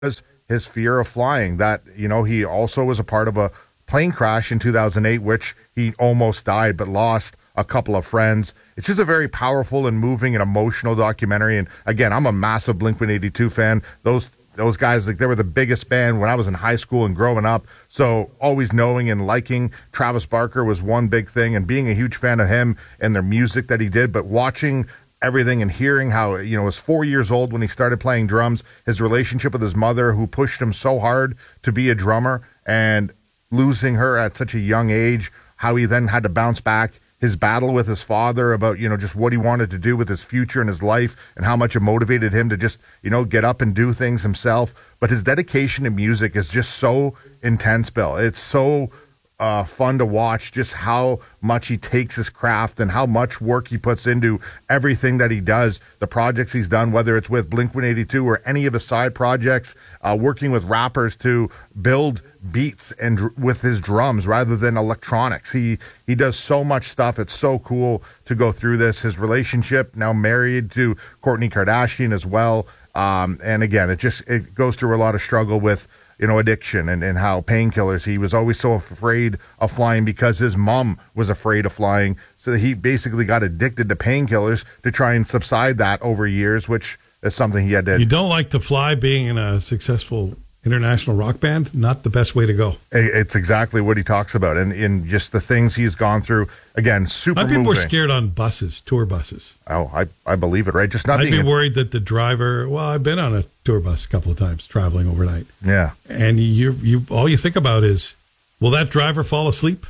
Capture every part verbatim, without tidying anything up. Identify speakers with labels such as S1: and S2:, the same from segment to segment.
S1: was his fear of flying. That, you know, he also was a part of a plane crash in two thousand eight, which he almost died, but lost a couple of friends. It's just a very powerful and moving and emotional documentary. And again, I'm a massive Blink one eighty-two fan. Those those guys, like, they were the biggest band when I was in high school and growing up. So always knowing and liking Travis Barker was one big thing, and being a huge fan of him and their music that he did. But watching everything and hearing how, you know, he was four years old when he started playing drums, his relationship with his mother, who pushed him so hard to be a drummer, and losing her at such a young age, how he then had to bounce back, his battle with his father about, you know, just what he wanted to do with his future and his life, and how much it motivated him to just, you know, get up and do things himself. But his dedication to music is just so intense, Bill. It's so uh, fun to watch just how much he takes his craft and how much work he puts into everything that he does, the projects he's done, whether it's with Blink one eighty-two or any of his side projects, uh, working with rappers to build beats and dr- with his drums rather than electronics. He he does so much stuff. It's so cool to go through this. His relationship, now married to Kourtney Kardashian as well. Um, and again, it just it goes through a lot of struggle with, you know, addiction and, and how painkillers. He was always so afraid of flying because his mom was afraid of flying. So he basically got addicted to painkillers to try and subside that over years, which is something he had to.
S2: You don't like to fly being in a successful international rock band? Not the best way to go.
S1: It's exactly what he talks about. And in just the things he's gone through, again, super
S2: My people
S1: moving.
S2: are scared on buses, tour buses.
S1: Oh, I, I believe it, right? Just not
S2: I'd
S1: being
S2: be
S1: in-
S2: worried that the driver, well, I've been on a tour bus a couple of times traveling overnight.
S1: Yeah.
S2: And you, you, all you think about is, will that driver fall asleep?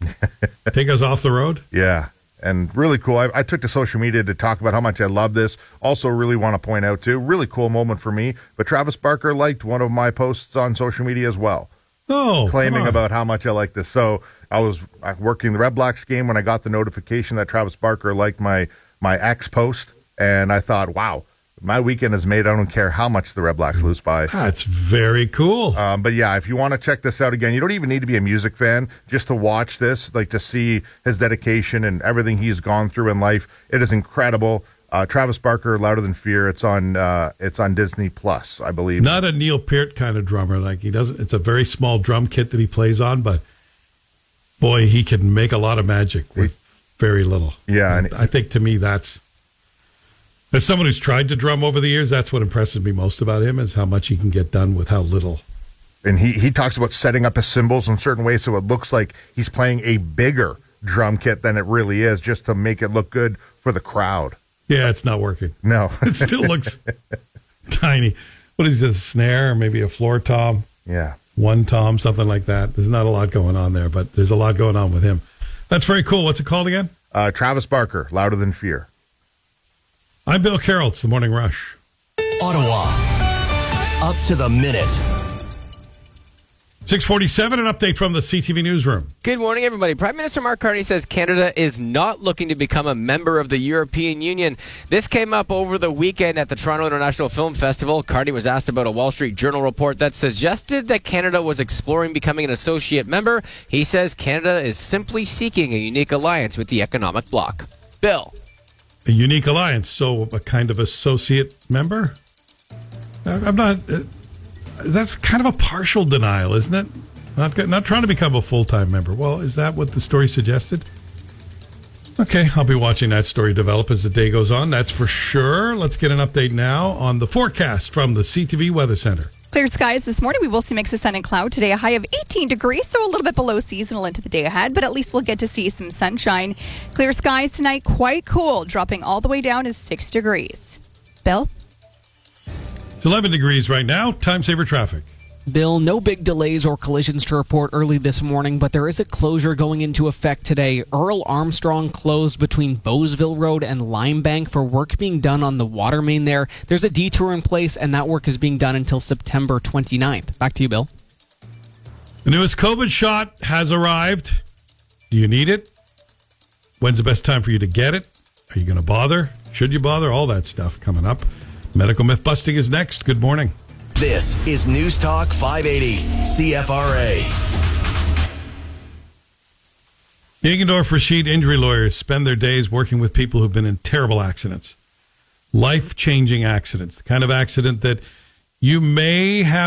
S2: Take us off the road?
S1: Yeah. And really cool. I, I took to social media to talk about how much I love this. Also, really want to point out, too, really cool moment for me. But Travis Barker liked one of my posts on social media as well.
S2: Oh,
S1: claiming about how much I like this. So I was working the Red Blacks game when I got the notification that Travis Barker liked my, my ex post. And I thought, wow, my weekend is made. I don't care how much the Red Blacks lose by.
S2: That's very cool.
S1: Um, but yeah, if you want to check this out again, you don't even need to be a music fan just to watch this, like to see his dedication and everything he's gone through in life. It is incredible. Uh, Travis Barker, Louder Than Fear. It's on. Uh, it's on Disney Plus, I believe.
S2: Not a Neil Peart kind of drummer. Like he doesn't. It's a very small drum kit that he plays on, but boy, he can make a lot of magic with very little.
S1: Yeah,
S2: and
S1: and
S2: I think to me that's. As someone who's tried to drum over the years, that's what impresses me most about him is how much he can get done with how little.
S1: And he, he talks about setting up his cymbals in certain ways so it looks like he's playing a bigger drum kit than it really is, just to make it look good for the crowd.
S2: Yeah, it's not working.
S1: No.
S2: It still looks tiny. What is this, a snare or maybe a floor tom?
S1: Yeah.
S2: One tom, something like that. There's not a lot going on there, but there's a lot going on with him. That's very cool. What's it called again?
S1: Uh, Travis Barker, Louder Than Fear.
S2: I'm Bill Carroll. It's the Morning Rush.
S3: Ottawa, up to the minute.
S2: six forty-seven, an update from the C T V Newsroom.
S4: Good morning, everybody. Prime Minister Mark Carney says Canada is not looking to become a member of the European Union. This came up over the weekend at the Toronto International Film Festival. Carney was asked about a Wall Street Journal report that suggested that Canada was exploring becoming an associate member. He says Canada is simply seeking a unique alliance with the economic bloc. Bill.
S2: A unique alliance, so a kind of associate member? I'm not... Uh, that's kind of a partial denial, isn't it? Not not trying to become a full-time member. Well, is that what the story suggested? Okay, I'll be watching that story develop as the day goes on, that's for sure. Let's get an update now on the forecast from the C T V Weather Center.
S5: Clear skies this morning. We will see mix of sun and cloud today. A high of eighteen degrees, so a little bit below seasonal into the day ahead, but at least we'll get to see some sunshine. Clear skies tonight, quite cool, dropping all the way down to six degrees. Bill?
S2: It's eleven degrees right now. Time saver traffic.
S6: Bill, no big delays or collisions to report early this morning, but there is a closure going into effect today. Earl Armstrong closed between Bowesville Road and Limebank for work being done on the water main there. There's a detour in place, and that work is being done until September twenty-ninth. Back to you, Bill.
S2: The newest COVID shot has arrived. Do you need it? When's the best time for you to get it? Are you going to bother? Should you bother? All that stuff coming up. Medical myth busting is next. Good morning.
S3: This is News Talk five eighty, C F R A.
S2: Egendorf Rashid injury lawyers spend their days working with people who've been in terrible accidents. Life-changing accidents. The kind of accident that You may have